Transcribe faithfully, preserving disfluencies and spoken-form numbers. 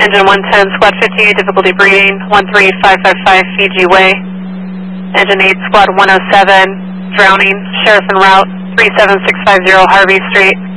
Engine one ten, Squad fifty-eight, difficulty breeding, one three five five five Fiji Way. Engine eight, Squad one oh seven, drowning, sheriff en route, three seven six five zero Harvey Street.